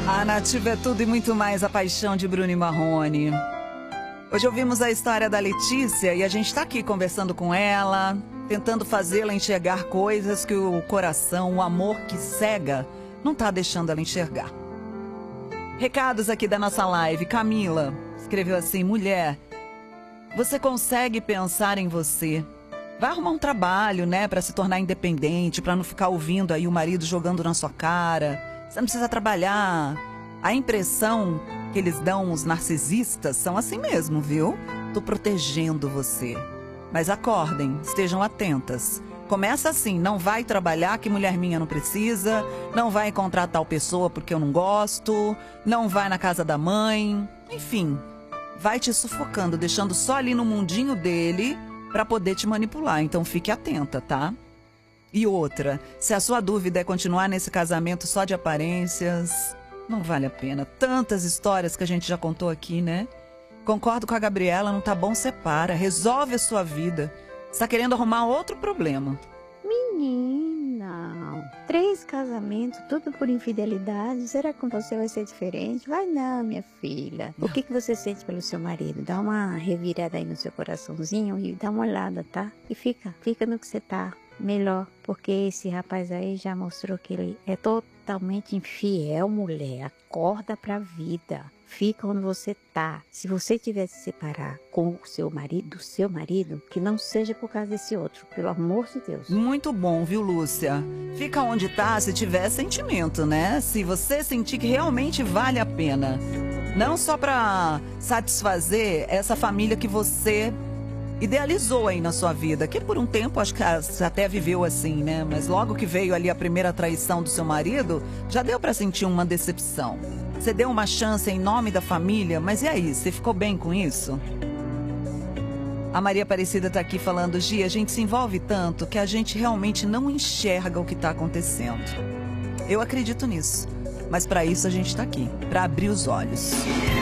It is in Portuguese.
A Nativa é tudo e muito mais a paixão de Bruno e Marrone. Hoje ouvimos a história da Letícia e a gente está aqui conversando com ela, tentando fazê-la enxergar coisas que o coração, o amor que cega, não está deixando ela enxergar. Recados aqui da nossa live. Camila escreveu assim: mulher, você consegue pensar em você. Vai arrumar um trabalho, né, para se tornar independente, para não ficar ouvindo aí o marido jogando na sua cara. Você não precisa trabalhar. A impressão que eles dão, os narcisistas, são assim mesmo, viu? Tô protegendo você. Mas acordem, estejam atentas. Começa assim: não vai trabalhar que mulher minha não precisa, não vai encontrar tal pessoa porque eu não gosto, não vai na casa da mãe, enfim, vai te sufocando, deixando só ali no mundinho dele para poder te manipular. Então fique atenta, tá? E outra, se a sua dúvida é continuar nesse casamento só de aparências, não vale a pena. Tantas histórias que a gente já contou aqui, né? Concordo com a Gabriela, não tá bom, separa, resolve a sua vida. Você tá querendo arrumar outro problema. Menina, 3 casamentos, tudo por infidelidade. Será que com você vai ser diferente? Vai não, minha filha. O que você sente pelo seu marido? Dá uma revirada aí no seu coraçãozinho e dá uma olhada, tá? E fica no que você tá. Melhor, porque esse rapaz aí já mostrou que ele é totalmente infiel, mulher. Acorda pra vida. Fica onde você tá. Se você tiver que se separar com o seu marido, do seu marido, que não seja por causa desse outro, pelo amor de Deus. Muito bom, viu, Lúcia? Fica onde tá se tiver sentimento, né? Se você sentir que realmente vale a pena. Não só pra satisfazer essa família que você idealizou aí na sua vida, que por um tempo acho que você até viveu assim, né? Mas logo que veio ali a primeira traição do seu marido, já deu pra sentir uma decepção. Você deu uma chance em nome da família, mas e aí, você ficou bem com isso? A Maria Aparecida tá aqui falando: Gia, a gente se envolve tanto que a gente realmente não enxerga o que tá acontecendo. Eu acredito nisso, mas pra isso a gente tá aqui, pra abrir os olhos.